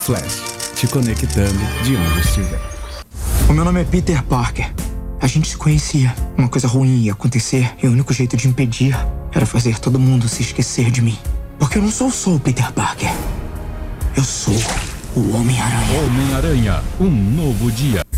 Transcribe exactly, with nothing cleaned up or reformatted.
Flash, te conectando de onde estiver. O meu nome é Peter Parker. A gente se conhecia. Uma coisa ruim ia acontecer e o único jeito de impedir era fazer todo mundo se esquecer de mim. Porque eu não sou só o Peter Parker. Eu sou o Homem-Aranha. Homem-Aranha, um novo dia.